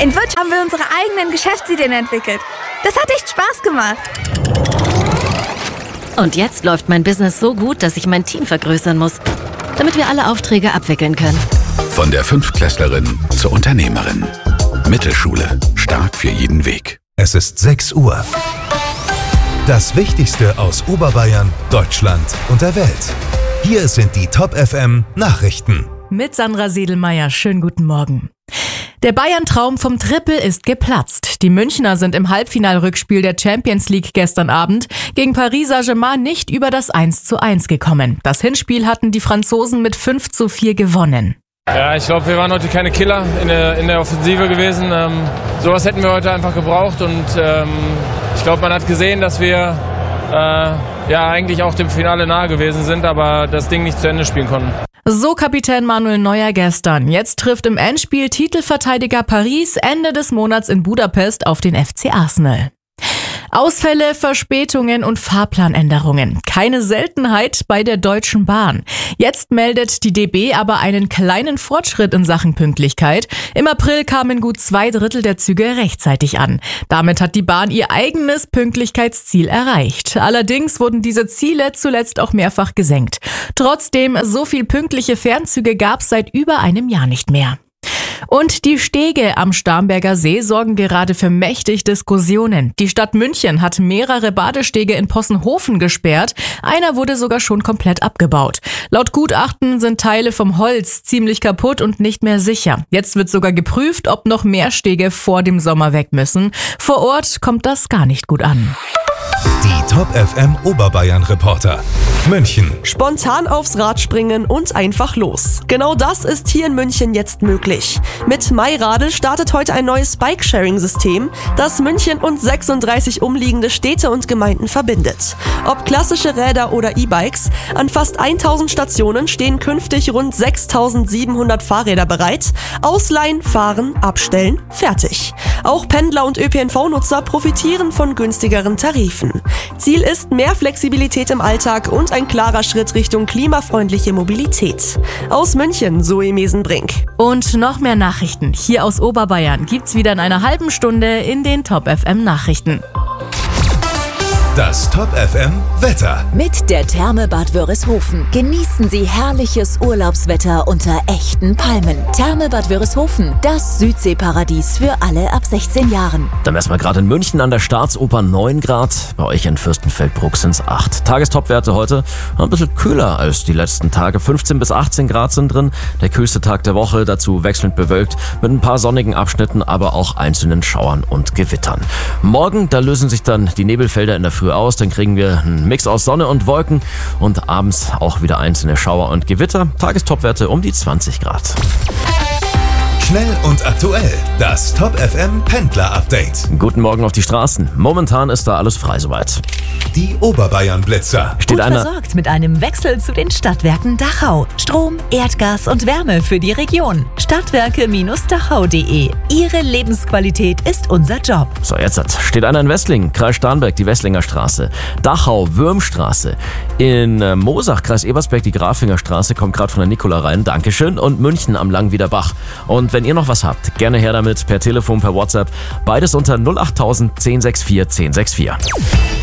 In Wirtschaft haben wir unsere eigenen Geschäftsideen entwickelt. Das hat echt Spaß gemacht. Und jetzt läuft mein Business so gut, dass ich mein Team vergrößern muss, damit wir alle Aufträge abwickeln können. Von der Fünftklässlerin zur Unternehmerin. Mittelschule. Stark für jeden Weg. Es ist 6 Uhr. Das Wichtigste aus Oberbayern, Deutschland und der Welt. Hier sind die Top FM Nachrichten. Mit Sandra Siedelmeier. Schönen guten Morgen. Der Bayern-Traum vom Triple ist geplatzt. Die Münchner sind im Halbfinalrückspiel der Champions League gestern Abend gegen Paris Saint-Germain nicht über das 1:1 gekommen. Das Hinspiel hatten die Franzosen mit 5:4 gewonnen. Ja, ich glaube, wir waren heute keine Killer in der Offensive gewesen. Sowas hätten wir heute einfach gebraucht und ich glaube, man hat gesehen, dass wir eigentlich auch dem Finale nahe gewesen sind, aber das Ding nicht zu Ende spielen konnten. So Kapitän Manuel Neuer gestern. Jetzt trifft im Endspiel Titelverteidiger Paris Ende des Monats in Budapest auf den FC Arsenal. Ausfälle, Verspätungen und Fahrplanänderungen. Keine Seltenheit bei der Deutschen Bahn. Jetzt meldet die DB aber einen kleinen Fortschritt in Sachen Pünktlichkeit. Im April kamen gut 2/3 der Züge rechtzeitig an. Damit hat die Bahn ihr eigenes Pünktlichkeitsziel erreicht. Allerdings wurden diese Ziele zuletzt auch mehrfach gesenkt. Trotzdem, so viel pünktliche Fernzüge gab es seit über einem Jahr nicht mehr. Und die Stege am Starnberger See sorgen gerade für mächtig Diskussionen. Die Stadt München hat mehrere Badestege in Possenhofen gesperrt. Einer wurde sogar schon komplett abgebaut. Laut Gutachten sind Teile vom Holz ziemlich kaputt und nicht mehr sicher. Jetzt wird sogar geprüft, ob noch mehr Stege vor dem Sommer weg müssen. Vor Ort kommt das gar nicht gut an. Die Top FM Oberbayern Reporter. München. Spontan aufs Rad springen und einfach los. Genau das ist hier in München jetzt möglich. Mit MyRadl startet heute ein neues Bike-Sharing-System, das München und 36 umliegende Städte und Gemeinden verbindet. Ob klassische Räder oder E-Bikes, an fast 1000 Stationen stehen künftig rund 6700 Fahrräder bereit. Ausleihen, fahren, abstellen, fertig. Auch Pendler und ÖPNV-Nutzer profitieren von günstigeren Tarifen. Ziel ist mehr Flexibilität im Alltag und ein klarer Schritt Richtung klimafreundliche Mobilität. Aus München, Zoe Mesenbrink. Und noch mehr Nachrichten hier aus Oberbayern gibt's wieder in einer halben Stunde in den Top FM Nachrichten. Das Top FM Wetter. Mit der Therme Bad Wörishofen genießen Sie herrliches Urlaubswetter unter echten Palmen. Therme Bad Wörishofen, das Südseeparadies für alle ab 16 Jahren. Dann erstmal gerade in München an der Staatsoper 9 Grad. Bei euch in Fürstenfeldbruck sind es 8. Tagestopwerte heute ein bisschen kühler als die letzten Tage. 15 bis 18 Grad sind drin. Der kühlste Tag der Woche, dazu wechselnd bewölkt mit ein paar sonnigen Abschnitten, aber auch einzelnen Schauern und Gewittern. Morgen, da lösen sich dann die Nebelfelder in der Früh aus, dann kriegen wir einen Mix aus Sonne und Wolken und abends auch wieder einzelne Schauer und Gewitter. Tagestopwerte um die 20 Grad. Schnell und aktuell. Das Top FM Pendler Update. Guten Morgen auf die Straßen. Momentan ist da alles frei soweit. Die Oberbayern Blitzer. Gut versorgt mit einem Wechsel zu den Stadtwerken Dachau. Strom, Erdgas und Wärme für die Region. Stadtwerke-dachau.de. Ihre Lebensqualität ist unser Job. So, jetzt steht einer in Wesslingen, Kreis Starnberg, die Wesslinger Straße. Dachau, Würmstraße. In Moosach, Kreis Ebersberg, die Grafinger Straße, kommt gerade von der Nikola rein. Dankeschön. Und München am Langwieder Bach. Und wenn ihr noch was habt, gerne her damit, per Telefon, per WhatsApp. Beides unter 08000 1064 1064.